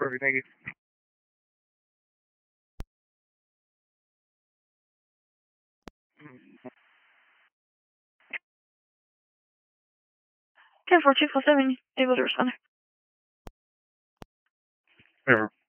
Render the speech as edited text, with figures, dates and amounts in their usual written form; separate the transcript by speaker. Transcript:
Speaker 1: Perfect, thank you.
Speaker 2: 10-4, Chief 7, able to respond.
Speaker 1: Whatever.